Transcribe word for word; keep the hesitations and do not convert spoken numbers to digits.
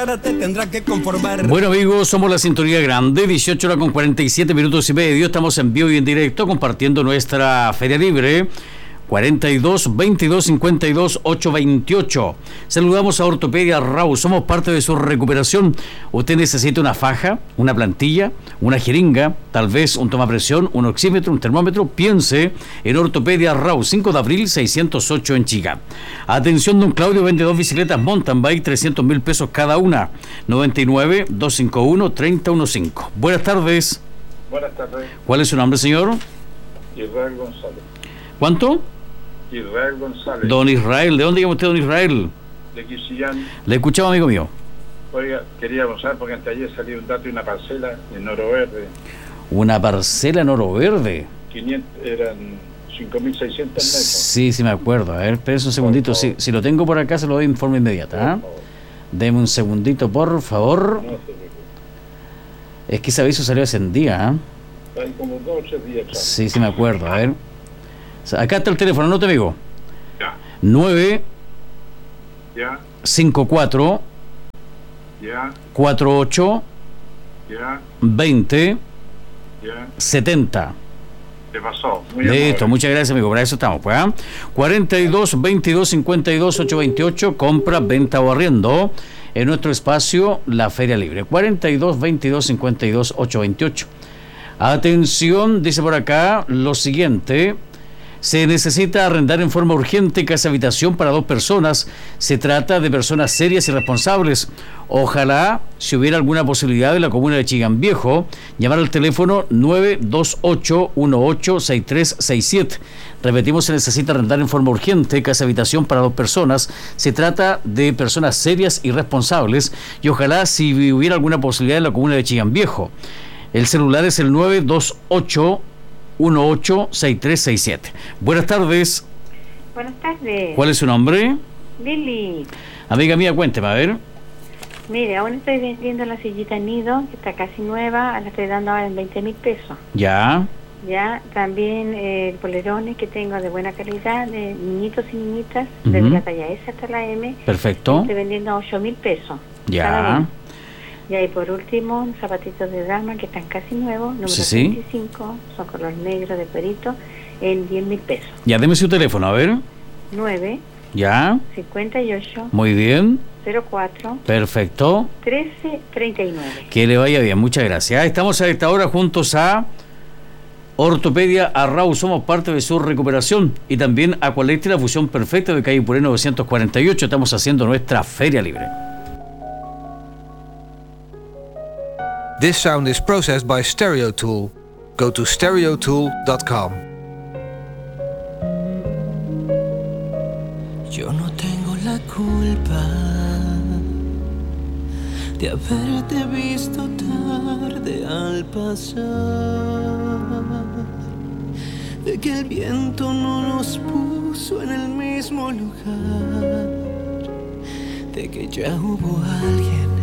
Te tendrá que conformar. Bueno, amigos, somos la Sintonía Grande, dieciocho horas con cuarenta y siete minutos y medio. Estamos en vivo y en directo compartiendo nuestra Feria Libre. cuarenta y dos, veintidós, cincuenta y dos, ochocientos veintiocho. Saludamos a Ortopedia Arrau, somos parte de su recuperación. Usted necesita una faja, una plantilla, una jeringa, tal vez un tomapresión, un oxímetro, un termómetro. Piense en Ortopedia Arrau, cinco de abril, seiscientos ocho en Chica. Atención, don Claudio, vende dos bicicletas mountain bike, trescientos mil pesos cada una. noventa y nueve, doscientos cincuenta y uno, treinta quince. Buenas tardes. Buenas tardes. ¿Cuál es su nombre, señor? Israel González. ¿Cuánto? Israel González. Don Israel, ¿de dónde llama usted, don Israel? De Quisillán. Le escuchaba, amigo mío. Oiga, queríamos saber porque antes ayer salió un dato de una parcela en Oro Verde. Una parcela en Oro Verde. quinientos, eran cinco mil seiscientos metros. Sí, sí me acuerdo. A ver, espérese un segundito. Si, si lo tengo por acá, se lo doy en forma inmediata. ¿eh? Deme un segundito, por favor. No se preocupe. Es que ese aviso salió hace un día. ¿eh? Hay como dos o tres días. ¿sabes? Sí, sí me acuerdo. A ver. Acá está el teléfono, no te digo. Ya. nueve Ya. cincuenta y cuatro Ya. cuarenta y ocho Ya. veinte Ya. setenta. Te pasó. Muy Listo, amable. muchas gracias, amigo. Para eso estamos, pues. ¿eh? cuarenta y dos, veintidós, cincuenta y dos, ochocientos veintiocho. Compra, venta o arriendo en nuestro espacio La Feria Libre. cuarenta y dos, veintidós, cincuenta y dos, ochocientos veintiocho. Atención, dice por acá lo siguiente. Se necesita arrendar en forma urgente casa habitación para dos personas. Se trata de personas serias y responsables. Ojalá, si hubiera alguna posibilidad en la comuna de Chillán Viejo, llamar al teléfono nueve dos ocho uno ocho seis tres seis siete. Repetimos, se necesita arrendar en forma urgente casa habitación para dos personas. Se trata de personas serias y responsables. Y ojalá, si hubiera alguna posibilidad en la comuna de Chillán Viejo. El celular es el nueve dos ocho uno ocho seis tres seis siete. Buenas tardes. Buenas tardes. ¿Cuál es su nombre? Lili. Amiga mía, cuénteme, a ver. Mire, aún estoy vendiendo la sillita nido, que está casi nueva, la estoy dando ahora en veinte mil pesos. Ya. Ya, también eh, polerones que tengo de buena calidad, de niñitos y niñitas, Uh-huh. desde la talla S hasta la M. Perfecto. Estoy vendiendo a ocho mil pesos. Ya. cada uno. Ya, y por último, zapatitos de dama que están casi nuevos, número Sí, sí. veinticinco, son color negro de cuerito, en diez mil pesos. Ya, deme su teléfono, a ver. nueve, Ya. cincuenta y ocho, Muy bien. cero cuatro, Perfecto. trece, treinta y nueve. Que le vaya bien, muchas gracias. Estamos a esta hora juntos a Ortopedia Arrau, somos parte de su recuperación, y también Aqualecti, la fusión perfecta de calle Puré novecientos cuarenta y ocho. Estamos haciendo nuestra Feria Libre. This sound is processed by Stereotool. Go to stereotool dot com. Yo no tengo la culpa de haberte visto tarde al pasar, de que el viento no nos puso en el mismo lugar, de que ya hubo alguien